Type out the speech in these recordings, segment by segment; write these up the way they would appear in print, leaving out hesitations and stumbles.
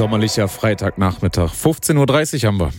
sommerlicher Freitagnachmittag. 15.30 Uhr haben wir.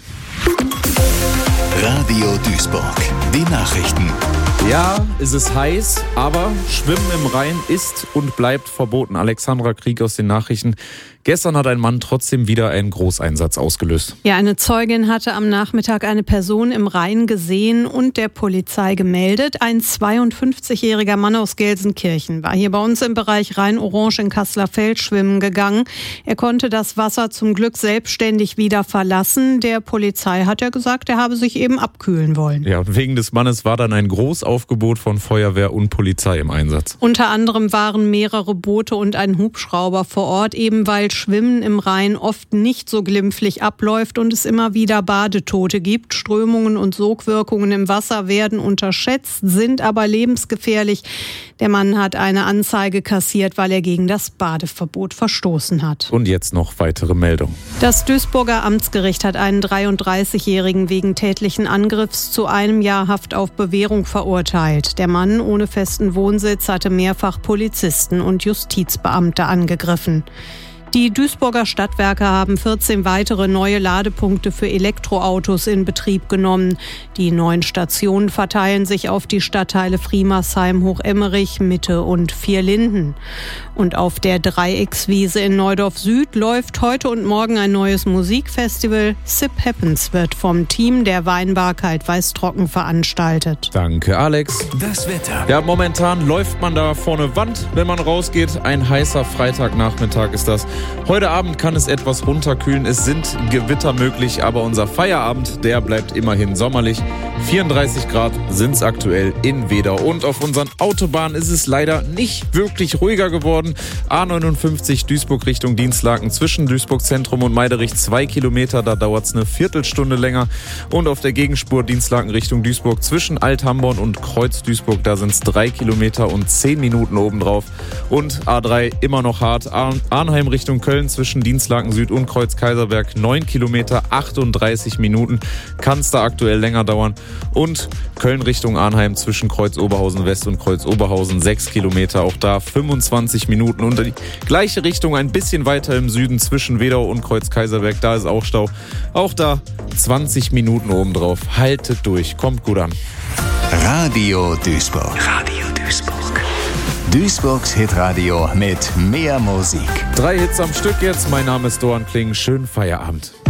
Radio Duisburg, die Nachrichten. Ja, es ist heiß, aber Schwimmen im Rhein ist und bleibt verboten. Alexandra Krieg aus den Nachrichten. Gestern hat ein Mann trotzdem wieder einen Großeinsatz ausgelöst. Ja, eine Zeugin hatte am Nachmittag eine Person im Rhein gesehen und der Polizei gemeldet. Ein 52-jähriger Mann aus Gelsenkirchen war hier bei uns im Bereich Rhein-Orange in Kasslerfeld schwimmen gegangen. Er konnte das Wasser zum Glück selbstständig wieder verlassen. Der Polizei hat er gesagt, er habe sich eben abkühlen wollen. Ja, wegen des Mannes war dann ein Großaufgebot von Feuerwehr und Polizei im Einsatz. Unter anderem waren mehrere Boote und ein Hubschrauber vor Ort, eben weil Schwimmen im Rhein oft nicht so glimpflich abläuft und es immer wieder Badetote gibt. Strömungen und Sogwirkungen im Wasser werden unterschätzt, sind aber lebensgefährlich. Der Mann hat eine Anzeige kassiert, weil er gegen das Badeverbot verstoßen hat. Und jetzt noch weitere Meldungen. Das Duisburger Amtsgericht hat einen 33-Jährigen wegen tätlichen Angriffs zu 1 Jahr Haft auf Bewährung verurteilt. Der Mann ohne festen Wohnsitz hatte mehrfach Polizisten und Justizbeamte angegriffen. Die Duisburger Stadtwerke haben 14 weitere neue Ladepunkte für Elektroautos in Betrieb genommen. Die neuen Stationen verteilen sich auf die Stadtteile Friemersheim, Hochemmerich, Mitte und Vierlinden. Und auf der Dreieckswiese in Neudorf Süd läuft heute und morgen ein neues Musikfestival. Sip Happens wird vom Team der Weinbar Kalt-Weiß-Trocken veranstaltet. Danke, Alex. Das Wetter. Ja, momentan läuft man da vorne Wand, wenn man rausgeht. Ein heißer Freitagnachmittag ist das. Heute Abend kann es etwas runterkühlen. Es sind Gewitter möglich, aber unser Feierabend, der bleibt immerhin sommerlich. 34 Grad sind es aktuell in Wedau. Und auf unseren Autobahnen ist es leider nicht wirklich ruhiger geworden. A59 Duisburg Richtung Dienstlaken zwischen Duisburg Zentrum und Meiderich 2 Kilometer. Da dauert es eine Viertelstunde länger. Und auf der Gegenspur Dienstlaken Richtung Duisburg zwischen Alt-Hamborn und Kreuz Duisburg. Da sind es 3 Kilometer und 10 Minuten obendrauf. Und A3 immer noch hart. Arnheim Richtung Köln zwischen Dienstlaken Süd und Kreuz Kaiserberg 9 Kilometer, 38 Minuten. Kann es da aktuell länger dauern. Und Köln Richtung Arnheim zwischen Kreuz Oberhausen West und Kreuz Oberhausen 6 Kilometer. Auch da 25 Minuten. Und die gleiche Richtung ein bisschen weiter im Süden zwischen Wedau und Kreuz Kaiserberg. Da ist auch Stau. Auch da 20 Minuten obendrauf. Haltet durch. Kommt gut an. Radio Duisburg. Radio Duisburg. Duisburgs Hitradio mit mehr Musik. 3 Hits am Stück jetzt. Mein Name ist Doan Kling. Schönen Feierabend.